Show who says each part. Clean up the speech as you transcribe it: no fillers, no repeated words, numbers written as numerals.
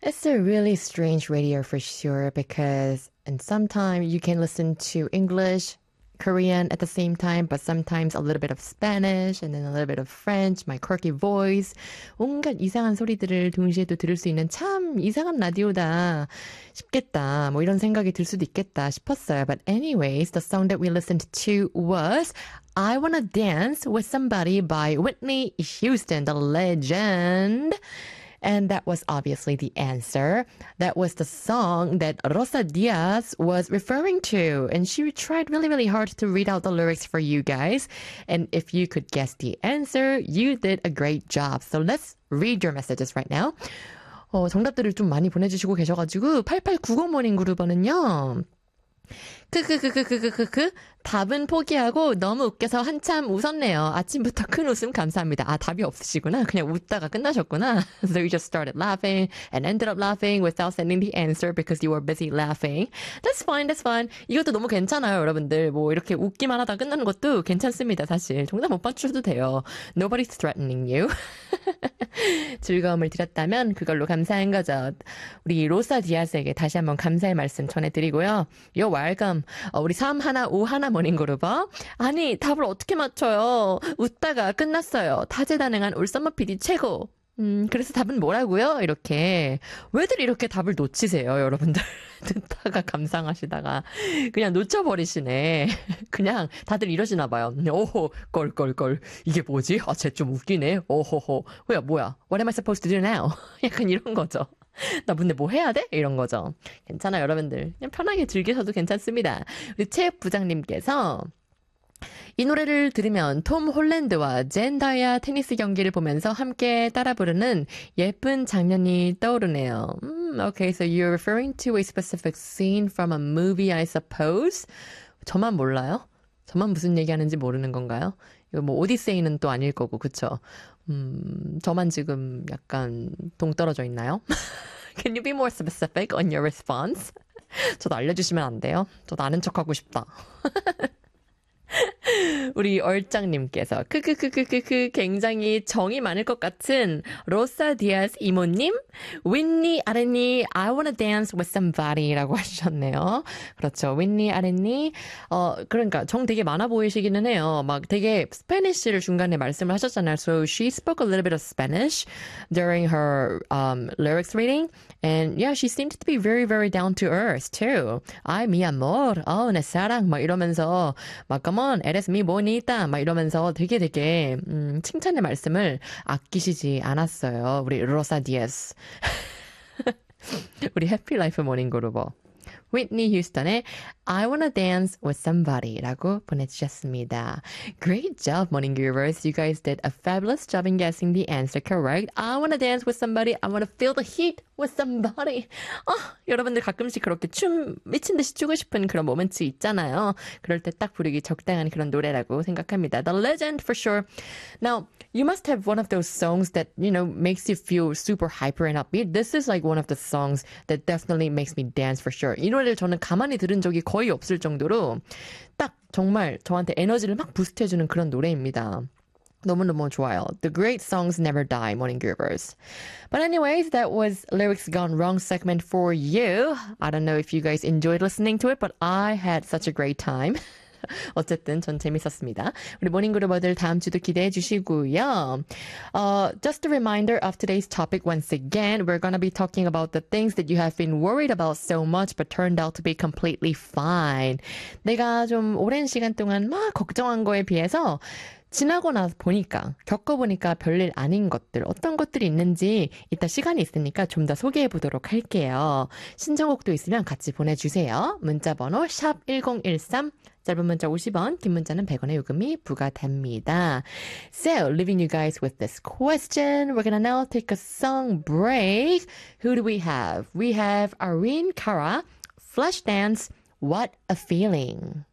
Speaker 1: It's a really strange radio for sure because and sometimes you can listen to English, Korean at the same time, but sometimes a little bit of Spanish and then a little bit of French, my quirky voice. 온갖 이상한 소리들을 동시에 또 들을 수 있는 참 이상한 라디오다 싶겠다. 뭐 이런 생각이 들 수도 있겠다 싶었어요. But anyways, the song that we listened to was I Wanna Dance with Somebody by Whitney Houston, the legend. And that was obviously the answer. That was the song that Rosa Diaz was referring to. And she tried really, really hard to read out the lyrics for you guys. And if you could guess the answer, you did a great job. So let's read your messages right now. 정답들을 좀 많이 보내주시고 계셔가지고 8890 모닝그룹은요. 답은 포기하고 너무 웃겨서 한참 웃었네요. 아침부터 큰 웃음 감사합니다. 아, 답이 없으시구나. 그냥 웃다가 끝나셨구나. So you just started laughing and ended up laughing without sending the answer because you were busy laughing. That's fine, that's fine. 이것도 너무 괜찮아요, 여러분들. 뭐 이렇게 웃기만 하다 끝나는 것도 괜찮습니다, 사실. 정답 못 맞추셔도 돼요. Nobody's threatening you. 즐거움을 드렸다면 그걸로 감사한 거죠. 우리 로사 디아스에게 다시 한번 감사의 말씀 전해드리고요. You're welcome. 우리 3151 모닝그룹어. 아니, 답을 어떻게 맞춰요? 웃다가 끝났어요. 다재다능한 울썸머 PD 최고. 그래서 답은 뭐라고요? 이렇게. 왜들 이렇게 답을 놓치세요, 여러분들? 듣다가 감상하시다가 그냥 놓쳐버리시네. 그냥 다들 이러시나 봐요. 오호, 껄껄껄. 이게 뭐지? 아, 쟤 좀 웃기네. 오호호. 뭐야. What am I supposed to do now? 약간 이런 거죠. 나 근데 뭐 해야 돼? 이런 거죠. 괜찮아요, 여러분들. 그냥 편하게 즐기셔도 괜찮습니다. 우리 체육 부장님께서 이 노래를 들으면 톰 홀랜드와 젠다야 테니스 경기를 보면서 함께 따라 부르는 예쁜 장면이 떠오르네요. Okay, so you're referring to a specific scene from a movie, I suppose? 저만 몰라요? 저만 무슨 얘기하는지 모르는 건가요? 이거 뭐 오디세이는 또 아닐 거고, 그쵸? 저만 지금 약간 동떨어져 있나요? Can you be more specific on your response? 저도 알려주시면 안 돼요? 저도 아는 척하고 싶다. 우리 얼짱님께서 굉장히 정이 많을 것 같은 로사 디아스 이모님, 윈니 아레니 I wanna dance with somebody라고 하셨네요. 그렇죠. 윈니 아레니 그러니까 정 되게 많아 보이시기는 해요. 막 되게 스페니쉬를 중간에 말씀을 하셨잖아요. So she spoke a little bit of Spanish during her lyrics reading, and yeah, she seemed to be very, very down to earth too. Ay, mi amor, 내 사랑 막 이러면서 막 come on, eres mi bonita 막 이러면서 되게 칭찬의 말씀을 아끼시지 않았어요. 우리 로사 디아스. 우리 해피라이프 모닝그룹어. Whitney Houston의 I Wanna Dance with Somebody라고 보내주셨습니다. Great job, Morning Givers. You guys did a fabulous job in guessing the answer correct. I wanna dance with somebody. I wanna feel the heat with somebody. 여러분들 가끔씩 그렇게 미친 듯이 추고 싶은 그런 모멘트 있잖아요. 그럴 때 딱 부르기 적당한 그런 노래라고 생각합니다. The legend for sure. Now, you must have one of those songs that, you know, makes you feel super hyper and upbeat. This is like one of the songs that definitely makes me dance for sure. 이 노래를 저는 가만히 들은 적이 거의 없을 정도로 딱 정말 저한테 에너지를 막 부스트해주는 그런 노래입니다. 너무너무 좋아요. The great songs never die, Morning Givers. But anyways, that was Lyrics Gone Wrong segment for you. I don't know if you guys enjoyed listening to it, but I had such a great time. 어쨌든 전 재밌었습니다. 우리 모닝그룹어들 다음 주도 기대해 주시고요. Just a reminder of today's topic once again. We're going to be talking about the things that you have been worried about so much but turned out to be completely fine. 내가 좀 오랜 시간 동안 막 걱정한 거에 비해서 지나고 나서 보니까, 겪어보니까 별일 아닌 것들, 어떤 것들이 있는지 이따 시간이 있으니까 좀 더 소개해 보도록 할게요. 신청곡도 있으면 같이 보내주세요. 문자번호 샵1013, 짧은 문자 50원, 긴 문자는 100원의 요금이 부과됩니다. So, leaving you guys with this question, we're gonna now take a song break. Who do we have? We have Irene Cara, Flashdance, What a Feeling.